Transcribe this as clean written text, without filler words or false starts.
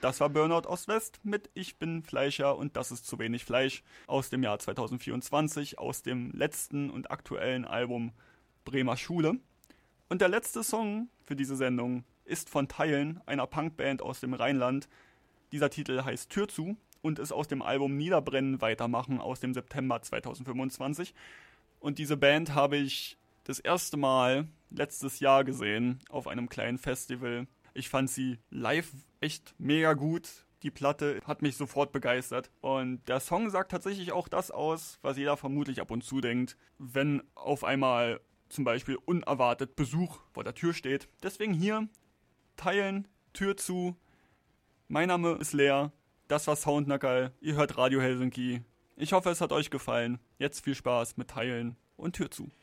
Das war Burnout Ost-West mit Ich bin Fleischer und das ist zu wenig Fleisch aus dem Jahr 2024, aus dem letzten und aktuellen Album Bremer Schule. Und der letzte Song für diese Sendung ist von Teilen, einer Punkband aus dem Rheinland. Dieser Titel heißt Tür zu und ist aus dem Album Niederbrennen weitermachen aus dem September 2025. Und diese Band habe ich das erste Mal letztes Jahr gesehen auf einem kleinen Festival. Ich fand sie live echt mega gut. Die Platte hat mich sofort begeistert. Und der Song sagt tatsächlich auch das aus, was jeder vermutlich ab und zu denkt, wenn auf einmal zum Beispiel unerwartet Besuch vor der Tür steht. Deswegen hier Teilen, Tür zu. Mein Name ist Lea. Das war Soundnackerl. Ihr hört Radio Helsinki. Ich hoffe, es hat euch gefallen. Jetzt viel Spaß mit Teilen und Tür zu.